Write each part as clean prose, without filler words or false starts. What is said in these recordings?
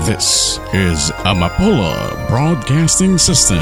This is Amapola Broadcasting System.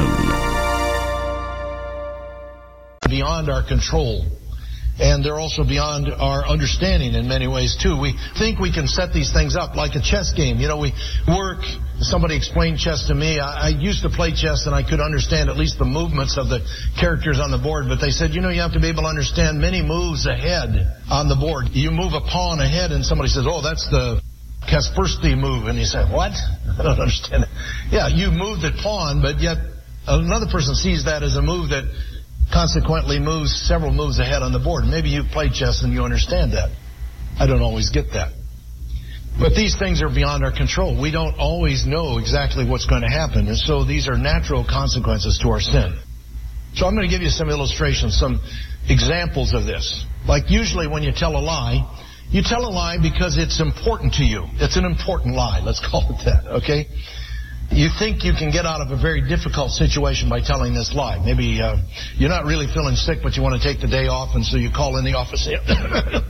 Beyond our control, and they're also beyond our understanding in many ways too. We think we can set these things up like a chess game. You know, we work. Somebody explained chess to me. I used to play chess and I could understand at least the movements of the characters on the board, but they said, you know, you have to be able to understand many moves ahead on the board. You move a pawn ahead and somebody says, oh, that's the Kaspersky move, and you say, what? I don't understand it. Yeah, you moved the pawn, but yet another person sees that as a move that consequently moves several moves ahead on the board. Maybe you've played chess and you understand that. I don't always get that. But these things are beyond our control. We don't always know exactly what's going to happen, and so these are natural consequences to our sin. So I'm going to give you some illustrations, some examples of this. Like usually when you tell a lie, you tell a lie because it's important to you. It's an important lie. Let's call it that, okay? You think you can get out of a very difficult situation by telling this lie. Maybe you're not really feeling sick, but you want to take the day off, and so you call in the office and say,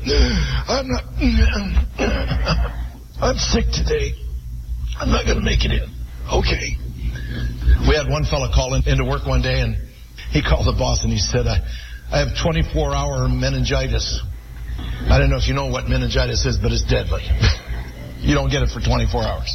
I'm sick today. I'm not going to make it in. Okay. We had one fellow call into work one day, and he called the boss, and he said, I have 24-hour meningitis. I don't know if you know what meningitis is, but it's deadly. You don't get it for 24 hours.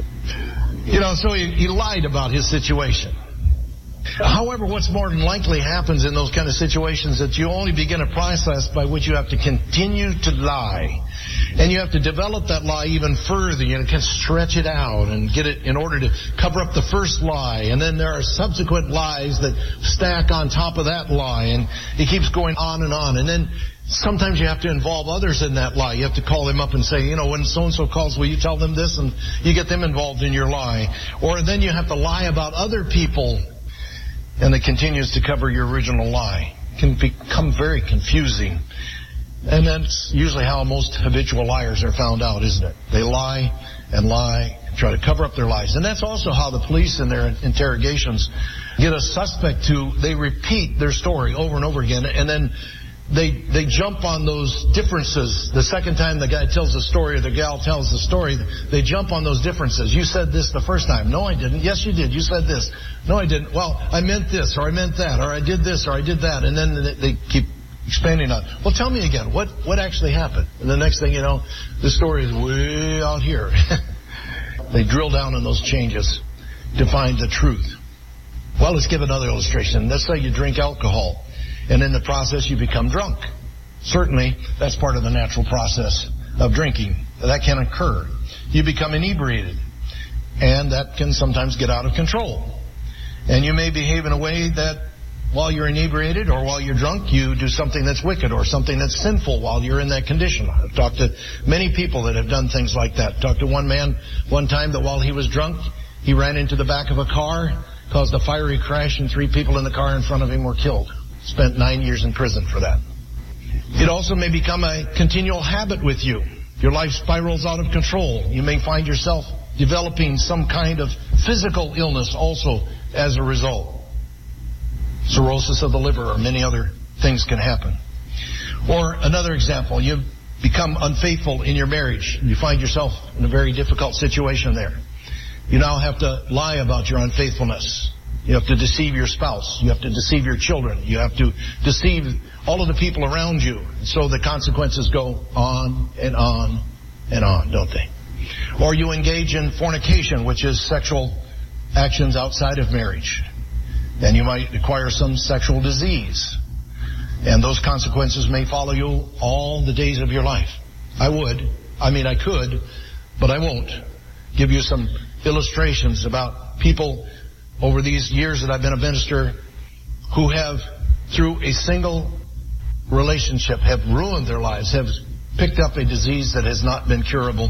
You know, so he lied about his situation. However, what's more than likely happens in those kind of situations that you only begin a process by which you have to continue to lie. And you have to develop that lie even further. You can stretch it out and get it in order to cover up the first lie. And then there are subsequent lies that stack on top of that lie. And it keeps going on and on. And then sometimes you have to involve others in that lie. You have to call them up and say, you know, when so-and-so calls, will you tell them this? And you get them involved in your lie. Or then you have to lie about other people. And it continues to cover your original lie. It can become very confusing. And that's usually how most habitual liars are found out, isn't it? They lie and lie, try to cover up their lies. And that's also how the police in their interrogations get a suspect they repeat their story over and over again, and then they jump on those differences. The second time the guy tells the story or the gal tells the story, they jump on those differences. You said this the first time. No, I didn't. Yes, you did. You said this. No, I didn't. Well, I meant this, or I meant that, or I did this, or I did that. And then they keep expanding on. Well, tell me again. What actually happened? And the next thing you know, the story is way out here. They drill down on those changes to find the truth. Well, let's give another illustration. Let's say you drink alcohol, and in the process you become drunk. Certainly, that's part of the natural process of drinking. That can occur. You become inebriated, and that can sometimes get out of control. And you may behave in a way that while you're inebriated or while you're drunk, you do something that's wicked or something that's sinful while you're in that condition. I've talked to many people that have done things like that. Talked to one man one time that while he was drunk, he ran into the back of a car, caused a fiery crash, and 3 people in the car in front of him were killed. Spent 9 years in prison for that. It also may become a continual habit with you. Your life spirals out of control. You may find yourself developing some kind of physical illness also as a result. Cirrhosis of the liver or many other things can happen. Or another example, you become unfaithful in your marriage. You find yourself in a very difficult situation there. You now have to lie about your unfaithfulness. You have to deceive your spouse. You have to deceive your children. You have to deceive all of the people around you. So the consequences go on and on and on, don't they? Or you engage in fornication, which is sexual actions outside of marriage. And you might acquire some sexual disease. And those consequences may follow you all the days of your life. I could, but I won't. Give you some illustrations about people over these years that I've been a minister who have, through a single relationship, have ruined their lives, have picked up a disease that has not been curable,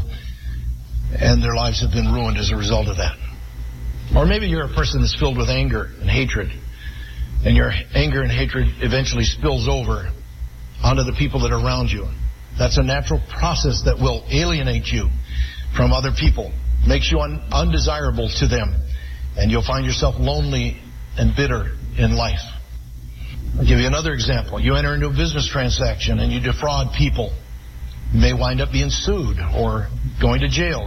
and their lives have been ruined as a result of that. Or maybe you're a person that's filled with anger and hatred, and your anger and hatred eventually spills over onto the people that are around you. That's a natural process that will alienate you from other people, makes you undesirable to them, and you'll find yourself lonely and bitter in life. I'll give you another example. You enter into a business transaction and you defraud people. You may wind up being sued or going to jail.